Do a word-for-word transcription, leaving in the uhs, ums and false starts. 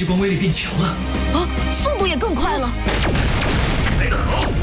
激光威力变强了， 啊，速度也更快了。 来得好！